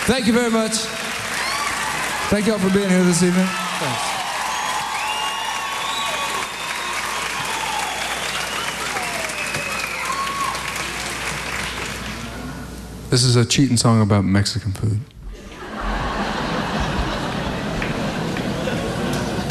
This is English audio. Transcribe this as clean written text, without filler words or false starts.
Thank you very much. Thank you all for being here this evening. Thanks. This is a cheating song about Mexican food.